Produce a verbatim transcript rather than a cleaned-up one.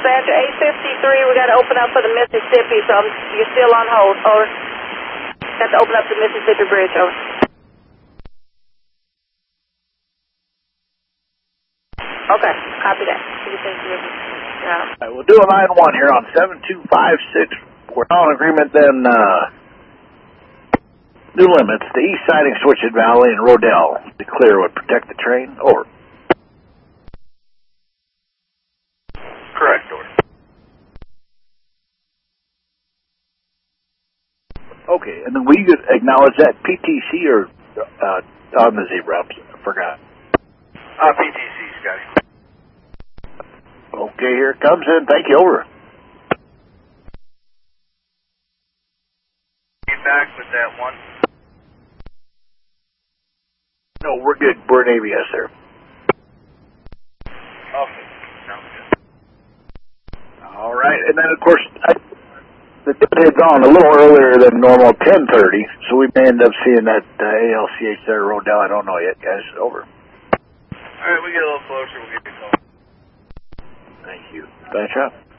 dispatcher, eight fifty-three, we got to open up for the Mississippi, so I'm, you're still on hold. Over. Got to open up the Mississippi Bridge, over. Okay, copy that. Yeah. All right, we'll do a line one here on seven two five six. We're on agreement then, uh, new limits. The east siding Switched Valley and Rodell. The clear would protect the train. Over. Correct, over. Okay, and then we could acknowledge that P T C or uh, on the zebra? I forgot. Uh, P T C, Scotty. Okay, here it comes in. Thank you, over. Get back with that one. No, we're good. We're an A B S there. Okay, sounds good. All right, and then, of course, I, the deadhead's on a little earlier than normal, ten thirty, so we may end up seeing that uh, A L C H there, Rodell. I don't know yet, guys. Over. All right, we get a little closer, we'll get you a call. Thank you. Thanks, Rob.